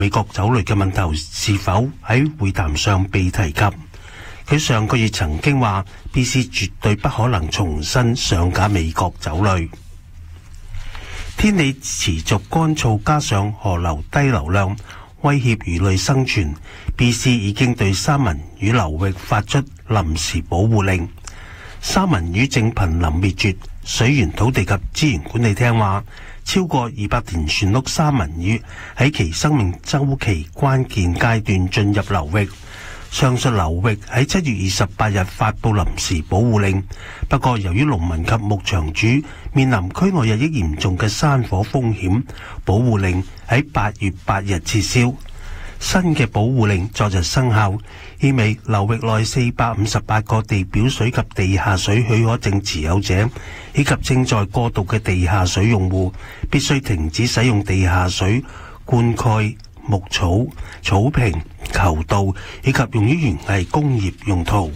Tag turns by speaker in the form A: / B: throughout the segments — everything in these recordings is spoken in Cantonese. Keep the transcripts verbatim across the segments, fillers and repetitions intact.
A: 美國酒類嘅問題是否喺會談上被提及。佢上個月曾經話 B C 絕對不可能重新上架美國酒類。天氣持續乾燥，加上河流低流量威脅魚類生存， B C 已經對三文魚流域發出臨時保護令。三文魚正瀕臨滅絕。水源土地及資源管理廳話，超過二百條船碌三文魚喺其生命周期關鍵階段進入流域。上述流域喺七月二十八日發布臨時保護令，不過由於農民及牧場主面臨區內日益嚴重嘅山火風險，保護令喺八月八日撤銷。新嘅保護令昨日生效，意味流域內四百五十八個地表水及地下水許可證持有者，以及正在過渡嘅地下水用戶，必須停止使用地下水灌溉牧草、草坪、球道以及用於園藝工業用途。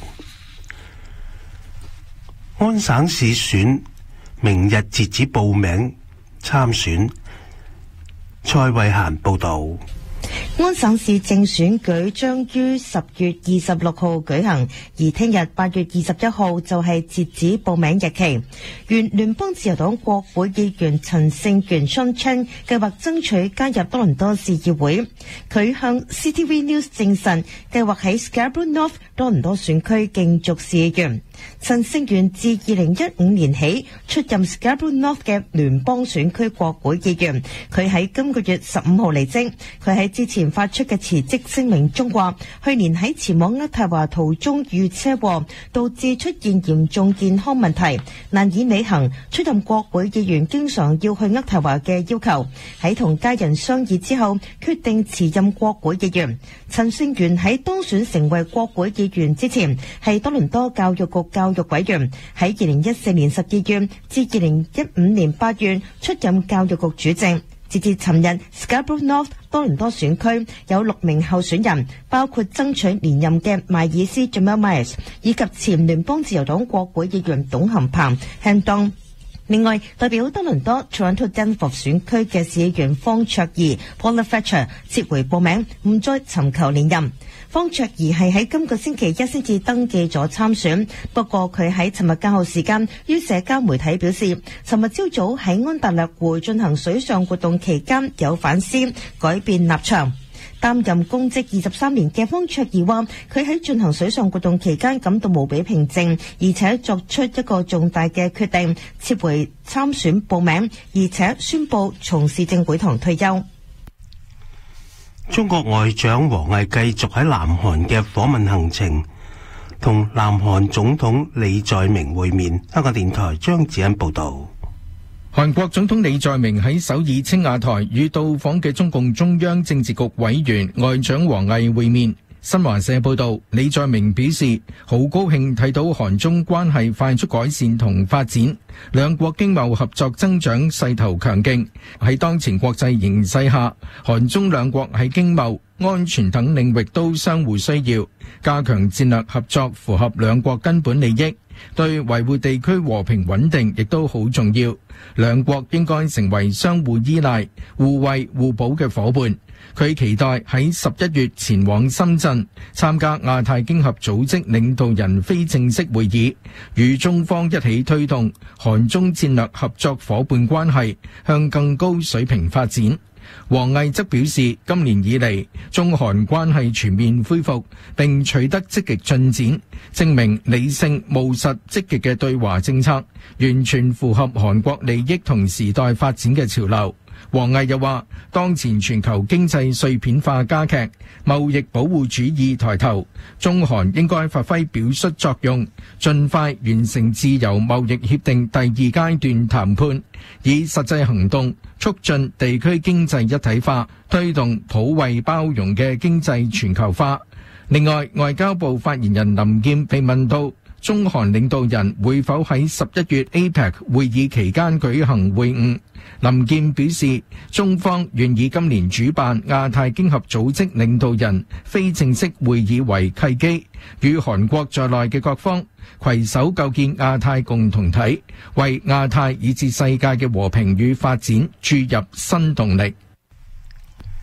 A: 安省市選明日截止報名參選。蔡慧嫻報導。
B: 安省市正選舉將於十月二十六號舉行，而聽日八月二十一號就係截止報名日期。原聯邦自由黨國會議員陳勝元 Sean Chen 計劃爭取加入多倫多市議會。佢向 C T V News 證實，計劃喺 Scarborough North 多倫多選區競逐市議員。陳勝元自二零一五年起出任 Scarborough North 嘅聯邦選區國會議員。佢喺今個月十五號離職。佢喺之前發出嘅辭職聲明中話，去年喺前往渥太華途中遇車禍，導致出現嚴重健康問題，難以履行出任國會議員經常要去渥太華嘅要求。喺同家人商議之後，決定辭任國會議員。陳勝元喺當選成為國會議員之前，係多倫多教育局教育委員，喺二零一四年十二月至二零一五年八月出任教育局主席。截至尋日 Scarborough North 多倫多選區有六名候選人，包括爭取連任嘅邁爾斯 Jamal Myers 以及前聯邦自由黨國會議員董含鵬 Hendon。另外，代表多倫多 Toronto Danforth 選區嘅市議員方卓儀 Paula Fletcher 撤回報名，唔再尋求連任。方卓儀係喺今個星期一先至登記咗參選，不過佢喺尋日較後時間於社交媒體表示，尋日朝早喺安大略湖進行水上活動期間有反思，改變立場。擔任公職二十三年嘅方卓儀話，佢喺進行水上活動期間感到無比平靜，而且作出一個重大嘅決定，撤回參選報名，而且宣布從市政會堂退休。
A: 中國外長王毅繼續喺南韓嘅訪問行程，同南韓總統李在明會面。香港電台張子欣報道。
C: 韓國總統李在明喺首爾青瓦台與到訪嘅中共中央政治局委員外長王毅會面。新華社報道，李在明表示好高興睇到韓中關係快速改善同發展，兩國經貿合作增長勢頭強勁。喺當前國際形勢下，韓中兩國喺經貿、安全等領域都相互需要，加強戰略合作符合兩國根本利益，對維護地區和平穩定亦都好重要。兩國應該成為相互依賴、互惠互補嘅夥伴。佢期待喺十一月前往深圳參加亞太經合組織領導人非正式會議，與中方一起推動韓中戰略合作夥伴關係向更高水平發展。王毅則表示，今年以嚟，中韓關係全面恢復並取得積極進展，證明理性務實積極嘅對華政策完全符合韓國利益同時代發展嘅潮流。王毅又話，當前全球經濟碎片化加劇，貿易保護主義抬頭，中韓應該發揮表率作用，盡快完成自由貿易協定第二階段談判，以實際行動促進地區經濟一體化，推動普惠包容嘅經濟全球化。另外，外交部發言人林劍被問到中韓領導人會否喺十一月 A P E C 會議期間舉行會晤，林劍表示，中方願以今年主辦亞太經合組織領導人非正式會議為契機，與韓國在內嘅各方攜手構建亞太共同體，為亞太以至世界嘅和平與發展注入新動力。